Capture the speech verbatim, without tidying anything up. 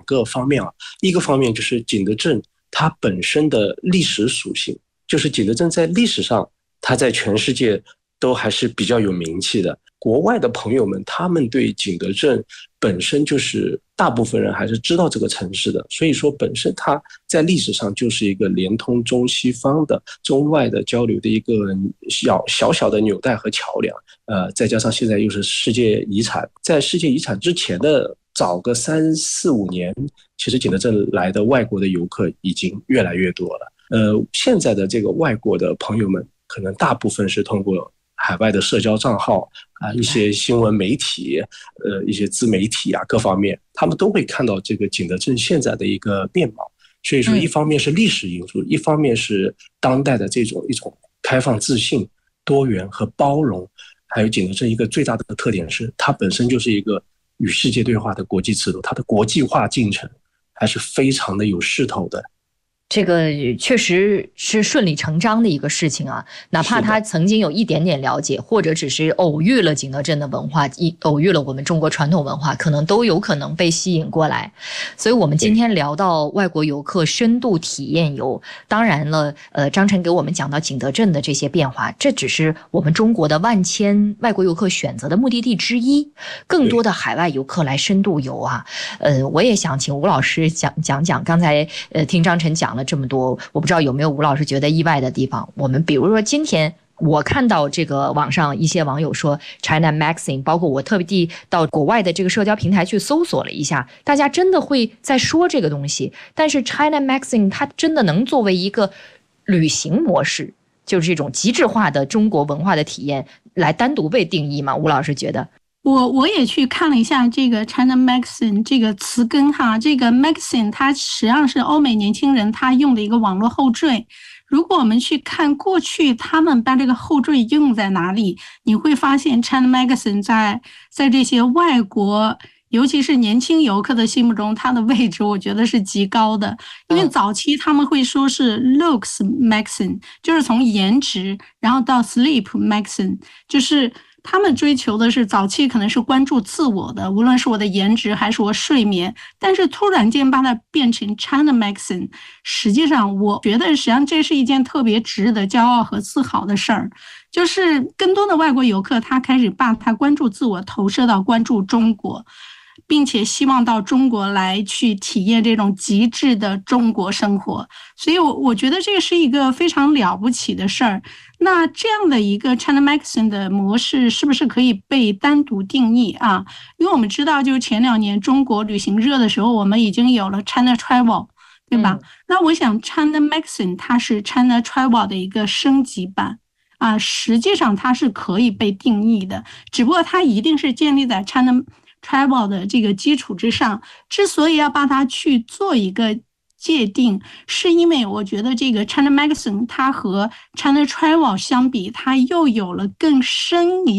个方面啊，一个方面就是景德镇它本身的历史属性，就是景德镇在历史上它在全世界都还是比较有名气的。国外的朋友们他们对景德镇本身就是大部分人还是知道这个城市的，所以说本身它在历史上就是一个连通中西方的中外的交流的一个小小小的纽带和桥梁。呃，再加上现在又是世界遗产，在世界遗产之前的早个三四五年，其实景德镇来的外国的游客已经越来越多了。呃，现在的这个外国的朋友们可能大部分是通过海外的社交账号啊，一些新闻媒体，呃，一些自媒体啊，各方面，他们都会看到这个景德镇现在的一个面貌。所以说，一方面是历史因素，一方面是当代的这种一种开放、自信、多元和包容。还有景德镇一个最大的特点是，它本身就是一个与世界对话的国际尺度，它的国际化进程还是非常的有势头的。 这个确实是顺理成章的一个事情啊，哪怕他曾经有一点点了解，或者只是偶遇了景德镇的文化，偶遇了我们中国传统文化，可能都有可能被吸引过来。所以我们今天聊到外国游客深度体验游，当然了，呃，张晨给我们讲到景德镇的这些变化，这只是我们中国的万千外国游客选择的目的地之一，更多的海外游客来深度游啊。呃，我也想请吴老师讲讲讲，刚才呃听张晨讲了这么多，我不知道有没有吴老师觉得意外的地方。我们比如说今天我看到这个网上一些网友说 China Magazine， 包括我特地到国外的这个社交平台去搜索了一下，大家真的会在说这个东西。但是 China Magazine 它真的能作为一个旅行模式，就是这种极致化的中国文化的体验来单独被定义吗？吴老师觉得？ 我我也去看了一下这个 China Magazine 这个词根哈，这个 Magazine 它实际上是欧美年轻人他用的一个网络后缀。如果我们去看过去他们把这个后缀用在哪里，你会发现 China Magazine 在在这些外国尤其是年轻游客的心目中，它的位置我觉得是极高的。因为早期他们会说是 looks magazine， 就是从颜值然后到 sleep magazine， 就是他们追求的是早期可能是关注自我的，无论是我的颜值还是我睡眠，但是突然间把它变成 China Magazine， 实际上我觉得实际上这是一件特别值得骄傲和自豪的事儿，就是更多的外国游客他开始把他关注自我投射到关注中国，并且希望到中国来去体验这种极致的中国生活，所以我我觉得这个是一个非常了不起的事儿。那这样的一个 China Magazine 的模式是不是可以被单独定义啊？因为我们知道就是前两年中国旅行热的时候，我们已经有了 China Travel， 对吧？嗯、那我想 China Magazine 它是 China Travel 的一个升级版啊，实际上它是可以被定义的，只不过它一定是建立在 China Travel 的这个基础之上。之所以要把它去做一个界定，是因为我觉得这个 China Magazine 它和 China Travel 相比，它又有了更深一